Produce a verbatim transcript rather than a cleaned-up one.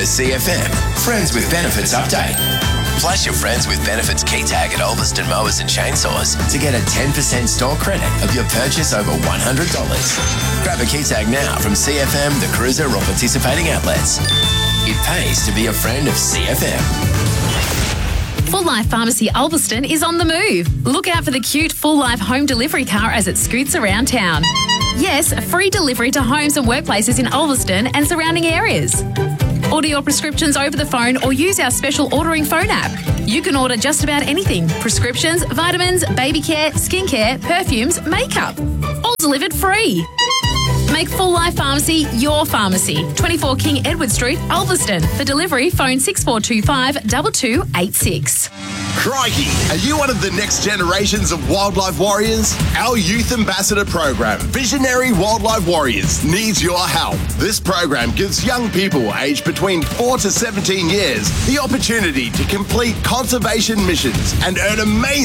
C F M Friends with Benefits update. Flash your Friends with Benefits key tag at Ulverston Mowers and Chainsaws to get a ten percent store credit of your purchase over one hundred dollars. Grab a key tag now from C F M, the Cruiser or participating outlets. It pays to be a friend of C F M. Full Life Pharmacy Ulverston is on the move. Look out for the cute Full Life home delivery car as it scoots around town. Yes, free delivery to homes and workplaces in Ulverston and surrounding areas. Order your prescriptions over the phone or use our special ordering phone app. You can order just about anything. Prescriptions, vitamins, baby care, skincare, perfumes, makeup. All delivered free. Make Full Life Pharmacy your pharmacy. twenty-four King Edward Street, Ulverston. For delivery, phone six four two five, two two eight six. Crikey, are you one of the next generations of wildlife warriors? Our Youth Ambassador program, Visionary Wildlife Warriors, needs your help. This program gives young people aged between four to seventeen years the opportunity to complete conservation missions and earn amazing